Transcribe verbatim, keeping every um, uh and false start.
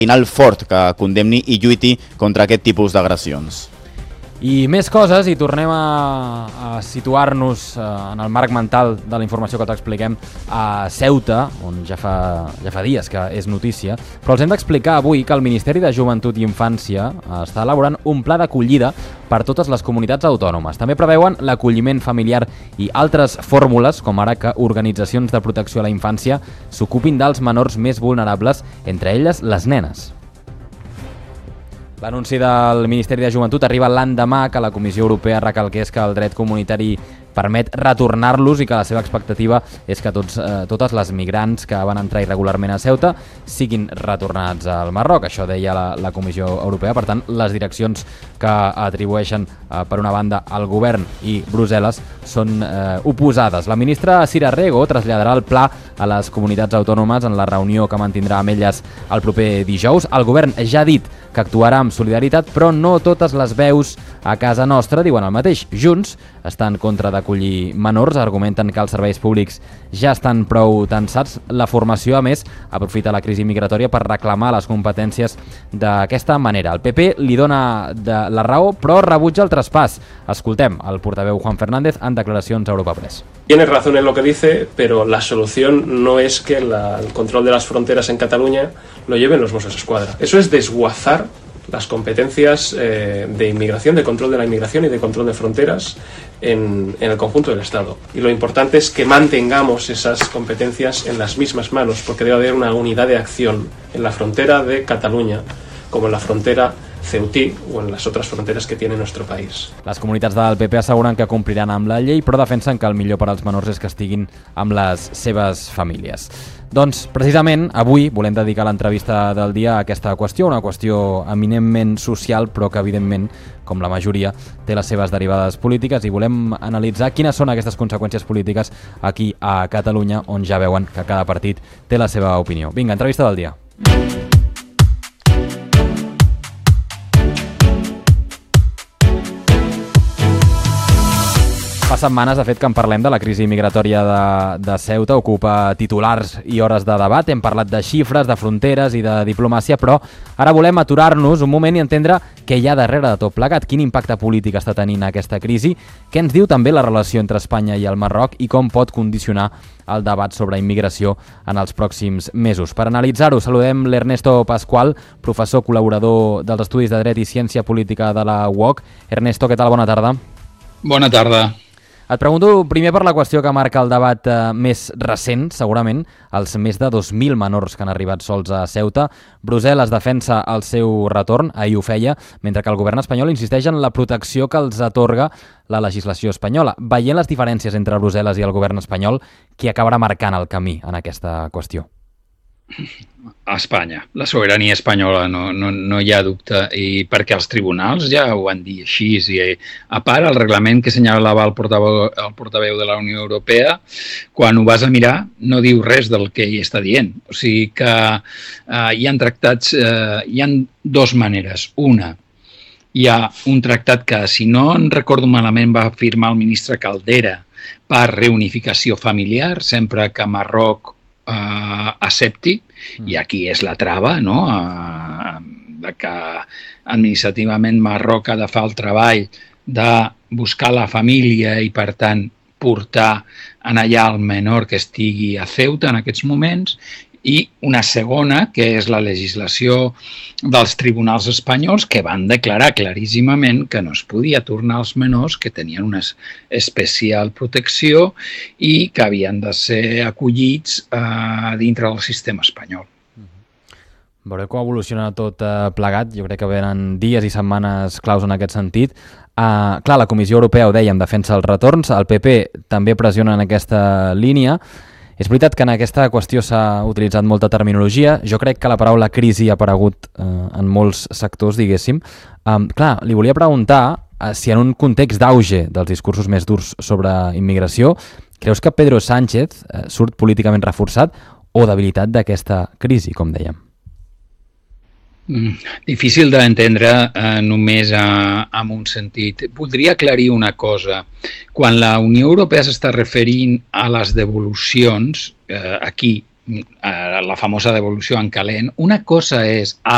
final fort que condemni i lluiti contra aquest tipus d'agressions. I més coses, i tornem a, a situar-nos eh, en el marc mental de la informació que t'expliquem a Ceuta, on ja fa, ja fa dies que és notícia, però els hem d'explicar avui que el Ministeri de Joventut i Infància està elaborant un pla d'acollida per totes les comunitats autònomes. També preveuen l'acolliment familiar i altres fórmules, com ara que organitzacions de protecció a la infància s'ocupin dels menors més vulnerables, entre elles les nenes. L'anunci del Ministeri de Joventut arriba l'endemà que la Comissió Europea recalqués que el dret comunitari permet retornar-los i que la seva expectativa és que tots, eh, totes les migrants que van entrar irregularment a Ceuta siguin retornats al Marroc. Això deia la, la Comissió Europea. Per tant, les direccions que atribueixen eh, per una banda al govern i Brussel·les són eh, oposades. La ministra Sira Rego traslladarà el pla a les comunitats autònomes en la reunió que mantindrà amb elles el proper dijous. El govern ja ha dit que actuarà amb solidaritat, però no totes les veus a casa nostra diuen el mateix. Junts està en contra d'acollir menors, argumenten que els serveis públics ja estan prou tensats. La formació, a més, aprofita la crisi migratòria per reclamar les competències d'aquesta manera. El P P li dona de la raó, però rebutja el traspàs. Escoltem el portaveu Juan Fernández en declaracions a Europa Press. Tiene razón en lo que dice, pero la solución no es que la, el control de las fronteras en Cataluña lo lleven los Mossos d'Esquadra. Eso es desguazar las competencias eh, de inmigración, de control de la inmigración y de control de fronteras en, en el conjunto del Estado. Y lo importante es que mantengamos esas competencias en las mismas manos, porque debe haber una unidad de acción en la frontera de Cataluña, como en la frontera ceutí o en les altres fronteres que tiene nuestro país. Les comunitats del P P asseguren que compliran amb la llei, però defensen que el millor per als menors és que estiguin amb les seves famílies. Doncs, precisament, avui volem dedicar l'entrevista del dia a aquesta qüestió, una qüestió eminentment social, però que, evidentment, com la majoria, té les seves derivades polítiques, i volem analitzar quines són aquestes conseqüències polítiques aquí a Catalunya, on ja veuen que cada partit té la seva opinió. Vinga, entrevista del dia. Fa setmanes, de fet, que en parlem de la crisi migratòria de, de Ceuta, ocupa titulars i hores de debat. Hem parlat de xifres, de fronteres i de diplomàcia, però ara volem aturar-nos un moment i entendre què hi ha darrere de tot plegat, quin impacte polític està tenint aquesta crisi, què ens diu també la relació entre Espanya i el Marroc i com pot condicionar el debat sobre immigració en els pròxims mesos. Per analitzar-ho, saludem l'Ernesto Pascual, professor col·laborador dels Estudis de Dret i Ciència Política de la U O C. Ernesto, què tal? Bona tarda. Bona tarda. Et pregunto primer per la qüestió que marca el debat eh, més recent, segurament, els més de dos mil menors que han arribat sols a Ceuta. Brussel·les defensa el seu retorn, ahir ho feia, mentre que el govern espanyol insisteix en la protecció que els atorga la legislació espanyola. Veient les diferències entre Brussel·les i el govern espanyol, qui acabarà marcant el camí en aquesta qüestió? A Espanya. La sobirania espanyola, no, no, no hi ha dubte, i perquè els tribunals ja ho van dir així. I a part, el reglament que assenyalava el portaveu, el portaveu de la Unió Europea, quan ho vas a mirar, no diu res del que hi està dient. O sigui que eh, hi han tractats, eh, hi han dues maneres. Una, hi ha un tractat que, si no en recordo malament, va firmar el ministre Caldera per reunificació familiar, sempre que Marroc Uh, accepti, i aquí és la trava, no? Uh, de que administrativament Marroc ha de fer el treball de buscar la família i, per tant, portar en allà el menor que estigui a Ceuta en aquests moments, i una segona, que és la legislació dels tribunals espanyols, que van declarar claríssimament que no es podia tornar als menors que tenien una especial protecció i que havien de ser acollits eh, dintre del sistema espanyol. Veureu com evoluciona tot eh, plegat. Jo crec que venen dies i setmanes claus en aquest sentit. Uh, clar, la Comissió Europea, ho dèiem, defensa els retorns, el P P també pressiona en aquesta línia. És veritat que en aquesta qüestió s'ha utilitzat molta terminologia. Jo crec que la paraula crisi ha aparegut eh, en molts sectors, diguéssim. Um, clar, li volia preguntar eh, si en un context d'auge dels discursos més durs sobre immigració, creus que Pedro Sánchez eh, surt políticament reforçat o debilitat d'aquesta crisi, com dèiem? Mm, difícil d'entendre eh, només a, en un sentit. Voldria aclarir una cosa. Quan la Unió Europea s'està referint a les devolucions, eh, aquí, a la famosa devolució en calent, una cosa és